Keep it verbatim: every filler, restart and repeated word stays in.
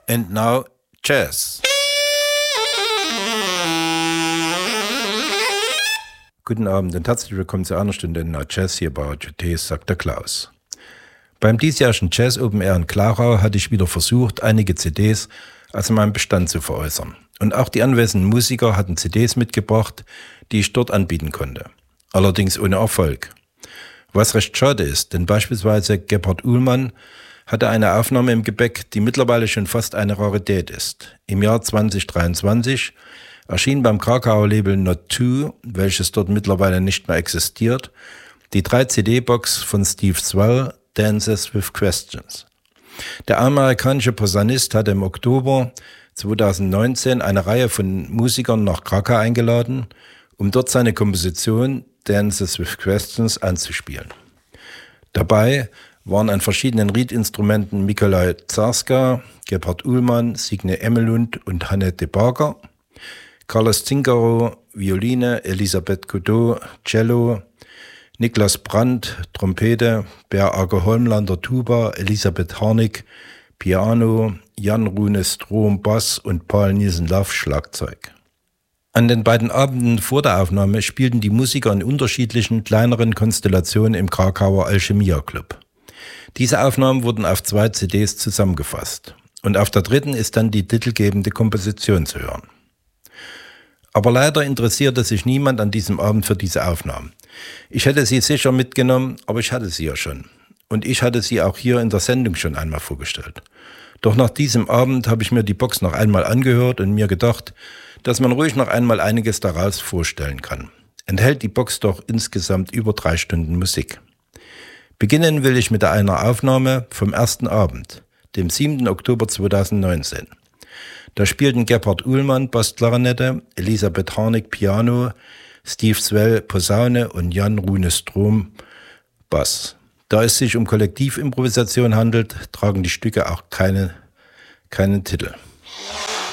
And now, Jazz. Guten Abend und herzlich willkommen zu einer Stunde in Now Jazz hier bei Radio T, sagt der Klaus. Beim diesjährigen Jazz Open Air in Klarau hatte ich wieder versucht, einige C Ds aus meinem Bestand zu veräußern. Und auch die anwesenden Musiker hatten C Ds mitgebracht, die ich dort anbieten konnte. Allerdings ohne Erfolg. Was recht schade ist, denn beispielsweise Gebhard Uhlmann hatte eine Aufnahme im Gepäck, die mittlerweile schon fast eine Rarität ist. Im Jahr zwanzig dreiundzwanzig erschien beim Krakauer Label Not Two, welches dort mittlerweile nicht mehr existiert, die drei C D-Box von Steve Swell, Dances with Questions. Der amerikanische Posaunist hatte im Oktober zweitausendneunzehn eine Reihe von Musikern nach Krakau eingeladen, um dort seine Komposition Dances with Questions anzuspielen. Dabei waren an verschiedenen Reed-Instrumenten Mikolaj Zarska, Gebhard Uhlmann, Signe Emmelund und Hanne de Barger, Carlos Zinkaro, Violine, Elisabeth Goudot, Cello, Niklas Brandt, Trompete, Per Ager Holmlander, Tuba, Elisabeth Harnik, Piano, Jan Rune Strom, Bass und Paul Niesen-Laff, Schlagzeug. An den beiden Abenden vor der Aufnahme spielten die Musiker in unterschiedlichen, kleineren Konstellationen im Krakauer Alchemia Club. Diese Aufnahmen wurden auf zwei C Ds zusammengefasst. Und auf der dritten ist dann die titelgebende Komposition zu hören. Aber leider interessierte sich niemand an diesem Abend für diese Aufnahmen. Ich hätte sie sicher mitgenommen, aber ich hatte sie ja schon. Und ich hatte sie auch hier in der Sendung schon einmal vorgestellt. Doch nach diesem Abend habe ich mir die Box noch einmal angehört und mir gedacht, dass man ruhig noch einmal einiges daraus vorstellen kann. Enthält die Box doch insgesamt über drei Stunden Musik. Beginnen will ich mit einer Aufnahme vom ersten Abend, dem siebten Oktober zweitausendneunzehn. Da spielten Gebhard Uhlmann Bassklarinette, Elisabeth Harnik Piano, Steve Swell Posaune und Jan Rune Strom Bass. Da es sich um Kollektivimprovisation handelt, tragen die Stücke auch keine, keinen Titel.